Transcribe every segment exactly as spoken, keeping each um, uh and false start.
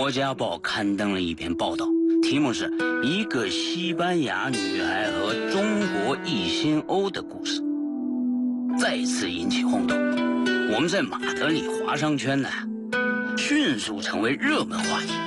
国家报刊登了一篇报道，题目是《一个西班牙女孩和中国一心欧的故事》，再次引起轰动。我们在马德里华商圈呢，迅速成为热门话题。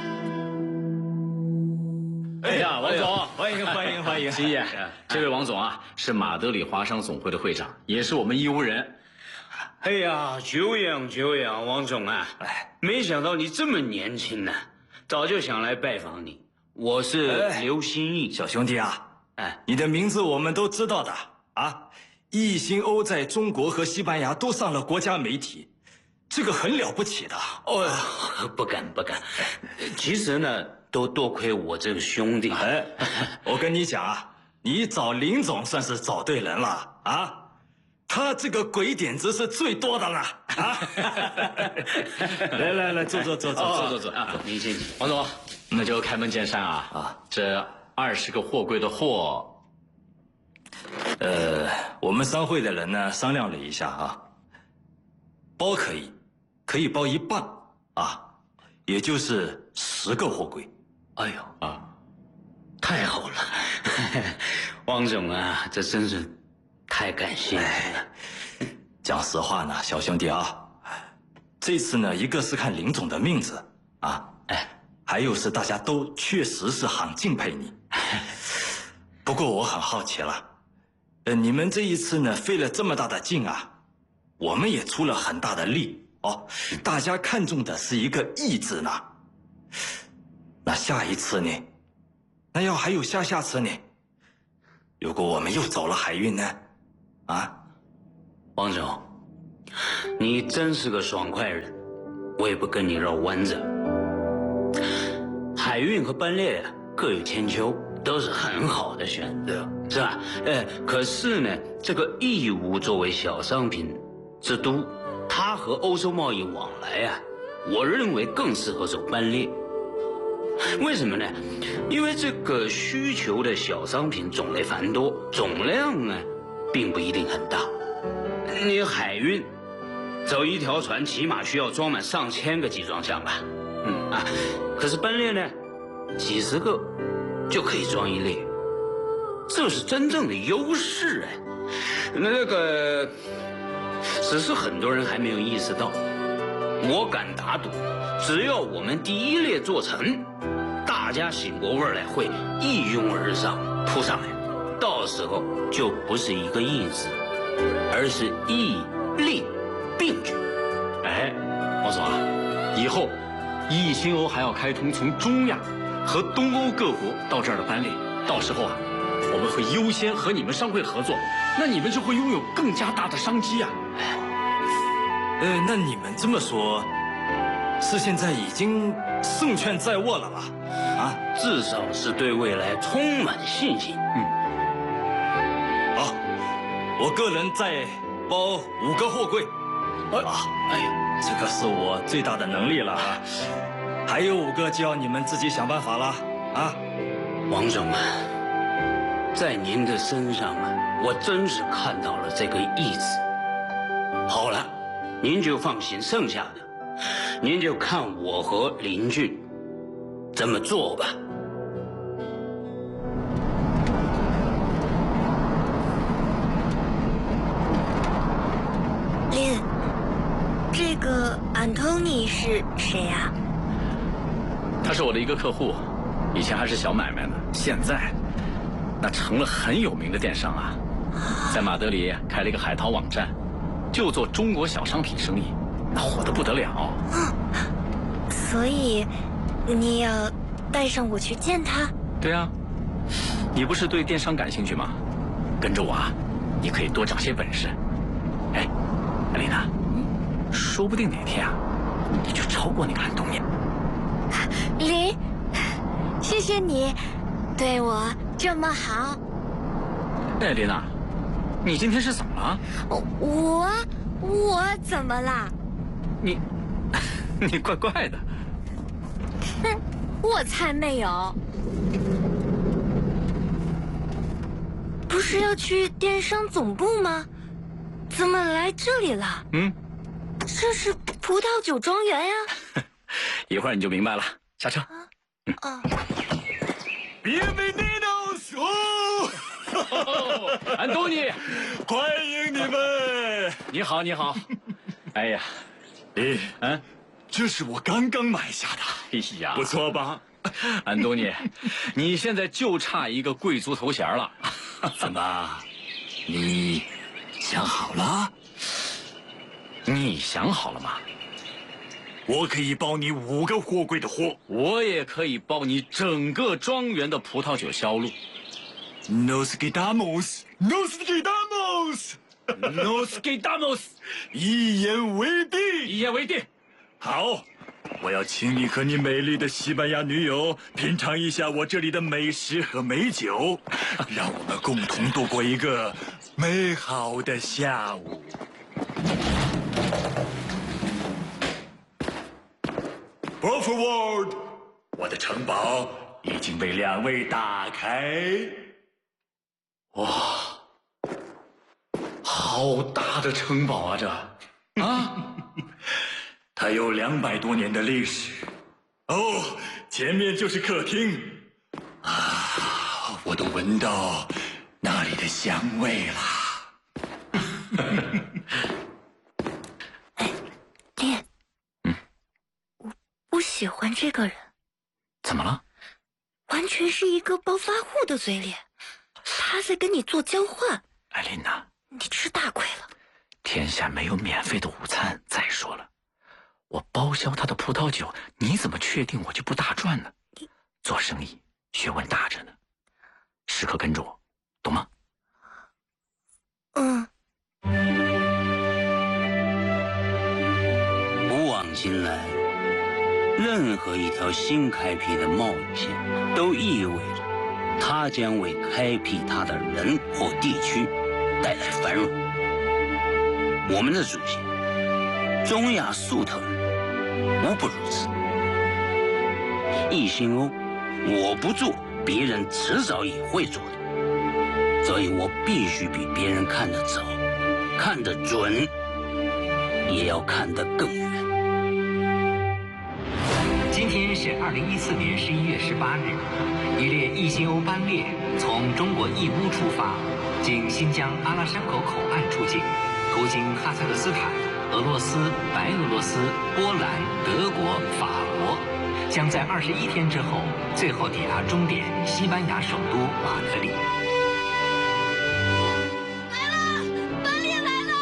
哎呀，王总，欢迎欢迎欢迎！ 金爷，这位王总啊，是马德里华商总会的会长，也是我们义乌人。 哎呀，久仰久仰，王总啊！哎，没想到你这么年轻呢，早就想来拜访你。我是刘新义， 小兄弟啊，哎，你的名字我们都知道的啊。一心欧在中国和西班牙都上了国家媒体，这个很了不起的。 哦，不敢不敢。其实呢，都多亏我这个兄弟。 哎，我跟你讲啊，你找林总算是找对人了啊。他这个鬼点子是最多的了啊！来来来，坐坐坐坐坐坐坐啊！ 您先请。 王总，那就开门见山啊啊！这二十个货柜的货， 呃，我们商会的人呢商量了一下啊，包可以，可以包一半啊，也就是十个货柜。 哎呦啊，太好了，王总啊，这真是。太感谢你了。 讲实话呢，小兄弟啊，这次呢，一个是看林总的面子啊，哎，还有是大家都确实是很敬佩你。不过我很好奇了，呃，你们这一次呢，费了这么大的劲啊，我们也出了很大的力哦，大家看重的是一个义字呢。那下一次呢？那要还有下下次呢？如果我们又走了海运呢？啊， 王总，你真是个爽快人，我也不跟你绕弯子。海运和班列各有千秋，都是很好的选择，是吧？呃，可是呢，这个义乌作为小商品之都，它和欧洲贸易往来啊，我认为更适合走班列。为什么呢？因为这个需求的小商品种类繁多，总量呢并不一定很大。你海运走一条船起码需要装满上千个集装箱吧，嗯啊，可是班列呢几十个就可以装一列，这是真正的优势哎。那个只是很多人还没有意识到，我敢打赌，只要我们第一列做成，大家醒过味儿来会一拥而上扑上来，到时候就不是一个义字，而是义利并举。 哎，王总啊，以后一心欧还要开通从中亚和东欧各国到这儿的班列，到时候啊，我们会优先和你们商会合作，那你们就会拥有更加大的商机啊。 呃，那你们这么说，是现在已经胜券在握了吧？啊， 至少是对未来充满信心。嗯， 好，我个人再包五个货柜。啊，哎呀，这个是我最大的能力了啊！还有五个就要你们自己想办法了啊！ 王总啊，在您的身上啊，我真是看到了这个义字。好了，您就放心，剩下的您就看我和林俊怎么做吧。 林，这个安东尼是谁呀？ 他是我的一个客户，以前还是小买卖呢，现在那成了很有名的电商啊，在马德里开了一个海淘网站，就做中国小商品生意，那火得不得了。 所以你要带上我去见他？ 对啊，你不是对电商感兴趣吗？跟着我啊，你可以多长些本事。哎，艾丽娜，说不定哪天啊，你就超过那个安东尼。 林，谢谢你对我这么好。 艾丽娜，你今天是怎么了？ 我我怎么了？ 你你怪怪的。 哼，我才没有。不是要去电商总部吗？怎么来这里了？ 嗯， 这是葡萄酒庄园呀。 一会儿你就明白了。 下车。 嗯。啊。 Bienvenidos！ 哦，安东尼， 欢迎你们！ 你好，你好。哎呀， 咦， 嗯， 这是我刚刚买下的， 哎呀， 不错吧？ 安东尼，你现在就差一个贵族头衔了。 怎么，你想好了？ 你想好了吗？ 我可以包你五个货柜的货， 我也可以包你整个庄园的葡萄酒销路。 Nos quedamos, nos quedamos, Nos quedamos， 一言为定。 一言为定。 好，我要请你和你美丽的西班牙女友品尝一下我这里的美食和美酒，让我们共同度过一个美好的下午。Go forward， 我的城堡已经为两位打开。 哇，好大的城堡啊！这，啊， 它有两百多年的历史。哦，前面就是客厅。啊，我都闻到那里的香味了。 哎，爹， 嗯， 我不喜欢这个人。 怎么了？ 完全是一个暴发户的嘴脸，他在跟你做交换。 艾琳娜， 你吃大亏了。 天下没有免费的午餐。再说了，我包销他的葡萄酒，你怎么确定我就不大赚呢？做生意学问大着呢，时刻跟着我，懂吗？ 嗯。 古往今来，任何一条新开辟的贸易线，都意味着它将为开辟它的人或地区带来繁荣。我们的祖先中亚粟特人无不如此。一心欧，我不做，别人迟早也会做的，所以我必须比别人看得早，看得准，也要看得更远。 今天是二零一四年十一月十八日，一列一心欧班列从中国义乌出发，经新疆阿拉山口口岸出境，途经哈萨克斯坦、俄罗斯、白俄罗斯、波兰、德国、法国，将在二十一天之后，最后抵达终点西班牙首都马德里。 来了，班列来了！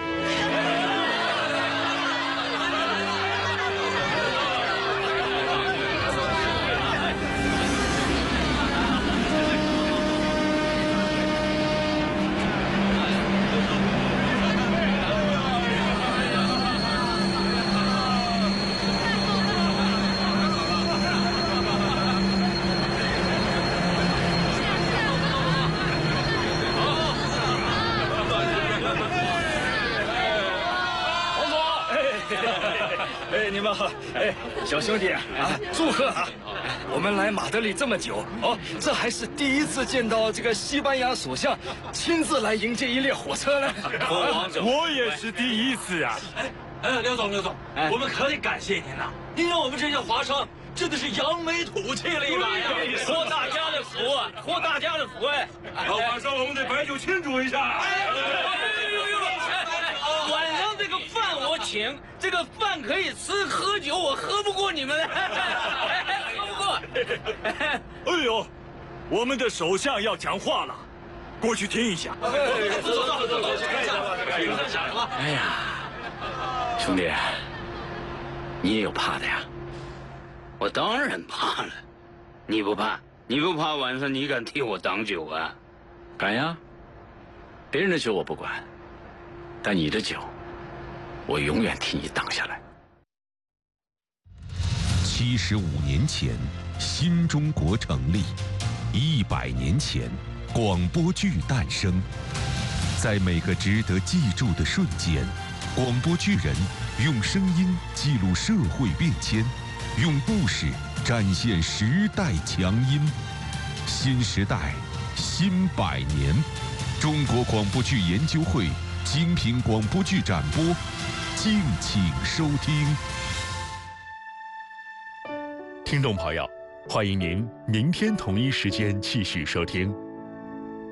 哎，你们好！哎，小兄弟啊，祝贺啊！我们来马德里这么久，哦，这还是第一次见到这个西班牙首相亲自来迎接一列火车呢。 我也是第一次啊！ 哎哎，刘总，刘总，我们可得感谢您呐！您让我们这些华商真的是扬眉吐气了一把呀，托大家的福啊，托大家的福哎！ 啊，晚上我们得摆酒庆祝一下。 晚上这个饭我请，这个饭可以吃，喝酒我喝不过你们，喝不过。 哎呦，我们的首相要讲话了，过去听一下。 走走走走走，看一下，看一下什么？ 哎呀，兄弟，你也有怕的呀？ 我当然怕了，你不怕？你不怕晚上你敢替我挡酒啊？ 敢呀！别人的酒我不管，但你的酒，我永远替你挡下来。 七十五年前，新中国成立；一百年前，广播剧诞生。在每个值得记住的瞬间，广播剧人用声音记录社会变迁，用故事展现时代强音。新时代，新百年。中国广播剧研究会精品广播剧展播，敬请收听。 听众朋友，欢迎您明天同一时间继续收听